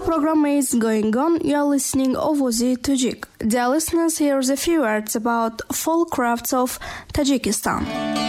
program is going on. You are listening Ovozi Tajik. Dear listeners, here is a few words about folk crafts of Tajikistan.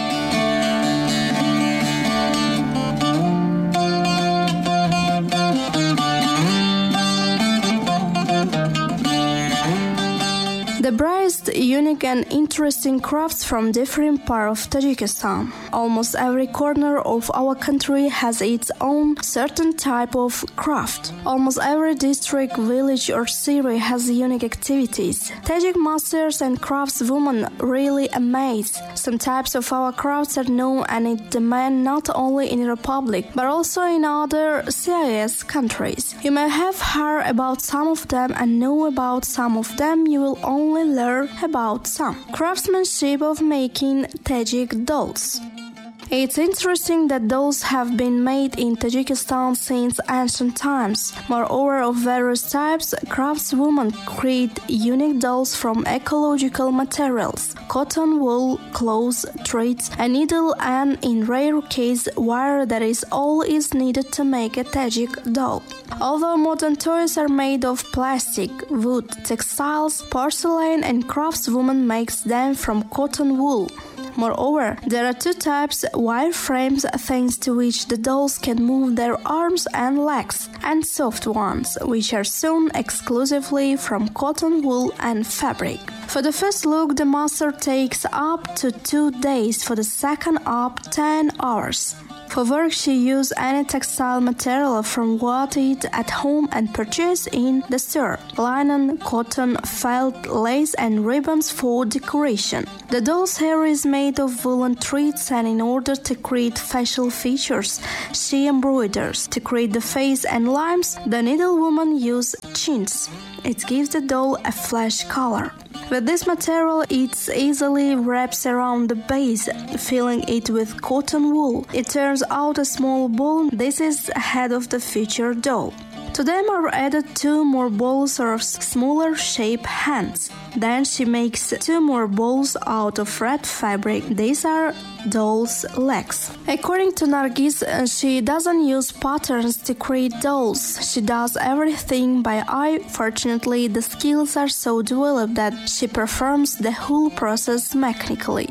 The brightest, unique and interesting crafts from different parts of Tajikistan. Almost every corner of our country has its own certain type of craft. Almost every district, village or city has unique activities. Tajik masters and craftswomen really amaze. Some types of our crafts are known and in demand not only in the Republic but also in other CIS countries. You may have heard about some of them and know about some of them. You will only learn about some. Craftsmanship of making Tajik dolls. It's interesting that dolls have been made in Tajikistan since ancient times. Moreover, of various types, craftswomen create unique dolls from ecological materials: cotton, wool, cloth, threads, a needle, and in rare case, wire. That is all is needed to make a Tajik doll. Although modern toys are made of plastic, wood, textiles, porcelain, and craftswomen makes them from cotton wool. Moreover, there are two types: wire frames, thanks to which the dolls can move their arms and legs, and soft ones, which are sewn exclusively from cotton wool and fabric. For the first look, the master takes up to 2 days, for the second up 10 hours. For work, she used any textile material from what it at home and purchased in the store: linen, cotton, felt, lace, and ribbons for decoration. The doll's hair is made of woolen threads, and in order to create facial features, she embroiders. To create the face and limbs, the needlewoman uses chintz. It gives the doll a flesh color. With this material, it easily wraps around the base, filling it with cotton wool. It turns out a small ball. This is the head of the future doll. To them are added 2 more balls or smaller shape hands. Then she makes 2 more balls out of red fabric. These are doll's legs. According to Nargis, she doesn't use patterns to create dolls. She does everything by eye. Fortunately, the skills are so developed that she performs the whole process mechanically.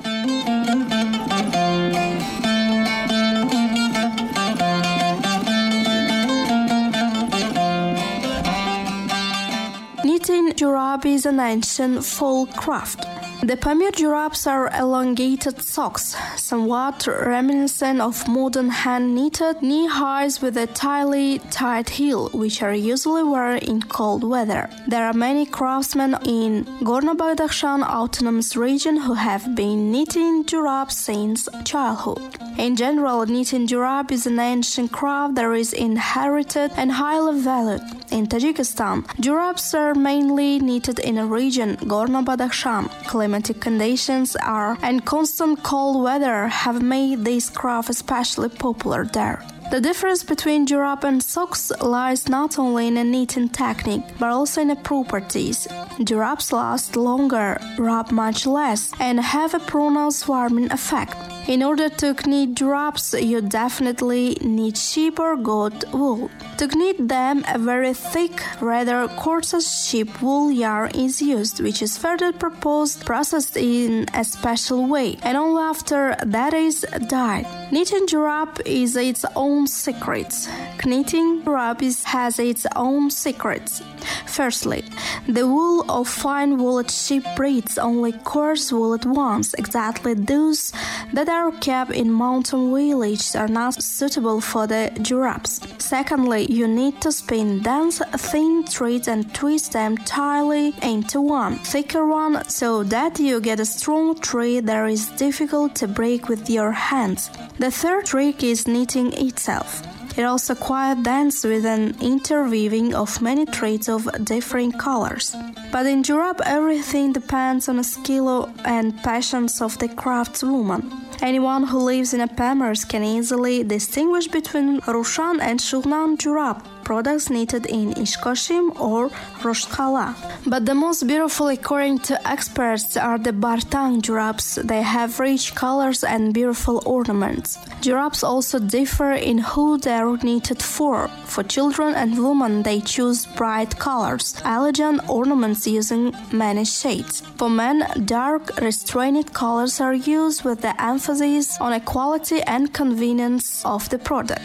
Knitting jurab is an ancient folk craft. The Pamir jurabs are elongated socks, somewhat reminiscent of modern hand-knitted knee-highs with a tightly tight heel, which are usually worn in cold weather. There are many craftsmen in Gorno-Badakhshan Autonomous Region who have been knitting jurabs since childhood. In general, knitting jurab is an ancient craft that is inherited and highly valued. In Tajikistan, jurabs are mainly knitted in a region, Gorno-Badakhshan. Climatic conditions and constant cold weather have made this craft especially popular there. The difference between jurab and socks lies not only in a knitting technique, but also in the properties. Jurabs last longer, rub much less, and have a pronounced warming effect. In order to knit jurabs, you definitely need sheep or goat wool. To knit them, a very thick, rather coarse sheep wool yarn is used, which is further processed in a special way, and only after that is dyed. Knitting jurab is its own secrets. Knitting jurab has its own secrets. Firstly, the wool of fine wooled sheep breeds only coarse wooled ones. Exactly those that are kept in mountain villages are not suitable for the jurabs. Secondly, you need to spin dense, thin threads and twist them tightly into one thicker one so that you get a strong thread that is difficult to break with your hands. The third trick is knitting itself. It also quite dense with an interweaving of many threads of different colors. But in jurab, everything depends on the skill and passions of the craftswoman. Anyone who lives in a Pamirs can easily distinguish between Rushan and Shugnan Jurab, products knitted in Ishkoshim or Rosh Khala. But the most beautiful, according to experts, are the Bartang jurabs. They have rich colors and beautiful ornaments. Jurabs also differ in who they are knitted for. For children and women, they choose bright colors, elegant ornaments using many shades. For men, dark, restrained colors are used with the emphasis on the quality and convenience of the product.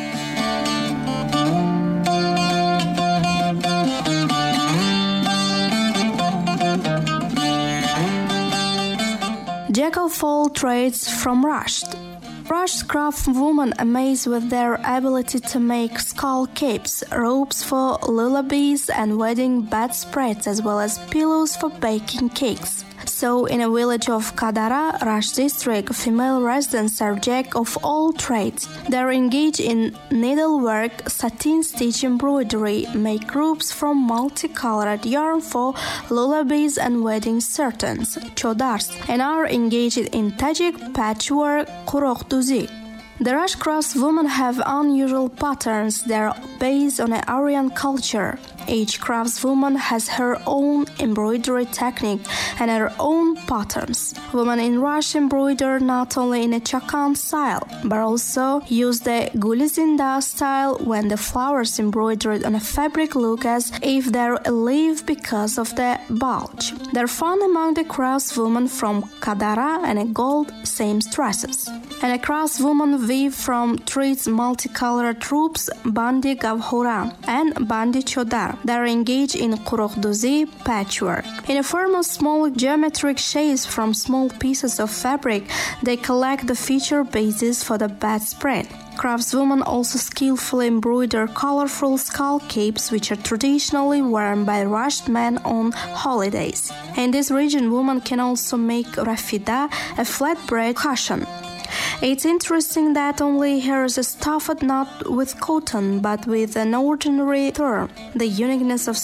Jack of all trades from Rasht. Rasht craft women amaze with their ability to make skull capes, ropes for lullabies and wedding bedspreads, as well as pillows for baking cakes. So, in a village of Kadara, Rasht district, female residents are jack of all trades. They are engaged in needlework, satin stitch embroidery, make ropes from multicolored yarn for lullabies and wedding curtains, chodars, and are engaged in Tajik patchwork, kurokduzi. The Rasht crafts women have unusual patterns. They are based on an Aryan culture. Each craftswoman has her own embroidery technique and her own patterns. Women in Rasht embroider not only in a Chakan style, but also use the Gulizinda style when the flowers embroidered on a fabric look as if they're a leaf because of the bulge. They're found among the craftswomen from Kadara and gold seamstresses. And a craftswoman weave from threads multicolored ropes, bandi gavhora and bandi chodar. They are engaged in kurokduzi patchwork. In a form of small geometric shapes from small pieces of fabric, they collect the feature bases for the bedspread. Craftswomen also skillfully embroider colorful skull capes, which are traditionally worn by Rasht men on holidays. In this region, women can also make rafida, a flatbread cushion. It's interesting that only here is stuffed not with cotton but with an ordinary thread. The uniqueness of